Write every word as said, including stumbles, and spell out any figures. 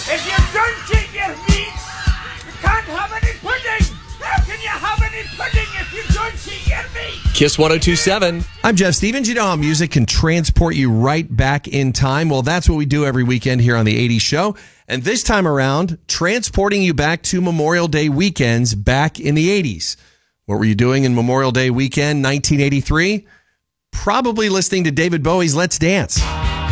If you don't eat your meat, you can't have any pudding. How can you have any pudding if you don't eat your meat? Kiss one oh two seven. I'm Jeff Stevens. You know how music can transport you right back in time? Well, that's what we do every weekend here on the eighties Show. And this time around, transporting you back to Memorial Day weekends back in the eighties. What were you doing in Memorial Day weekend nineteen eighty-three? Probably listening to David Bowie's Let's Dance.